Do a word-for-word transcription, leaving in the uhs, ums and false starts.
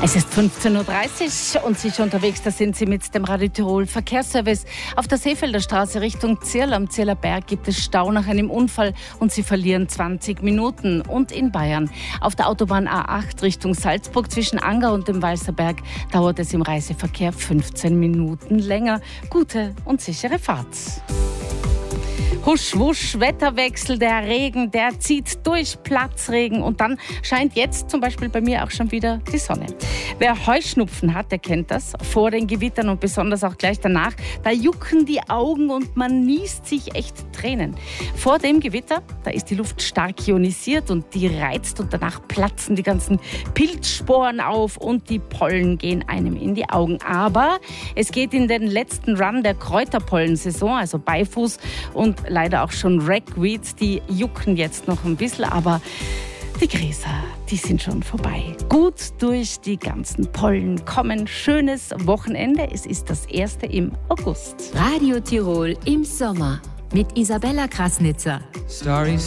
Es ist fünfzehn Uhr dreißig und sicher unterwegs, da sind Sie mit dem Radio Tirol Verkehrsservice. Auf der Seefelder Straße Richtung Zirl am Zirler Berg gibt es Stau nach einem Unfall und Sie verlieren zwanzig Minuten. Und in Bayern auf der Autobahn A acht Richtung Salzburg zwischen Anger und dem Walserberg dauert es im Reiseverkehr fünfzehn Minuten länger. Gute und sichere Fahrt. Husch, wusch, Wetterwechsel, der Regen, der zieht durch, Platzregen und dann scheint jetzt zum Beispiel bei mir auch schon wieder die Sonne. Wer Heuschnupfen hat, der kennt das. Vor den Gewittern und besonders auch gleich danach, da jucken die Augen und man niest sich echt Tränen. Vor dem Gewitter, da ist die Luft stark ionisiert und die reizt und danach platzen die ganzen Pilzsporen auf und die Pollen gehen einem in die Augen. Aber es geht in den letzten Run der Kräuterpollensaison, also Beifuß und leider auch schon Ragweeds, die jucken jetzt noch ein bisschen, aber die Gräser, die sind schon vorbei. Gut durch die ganzen Pollen kommen. Schönes Wochenende. Es ist das erste im August. Radio Tirol im Sommer mit Isabella Krasnitzer. Stories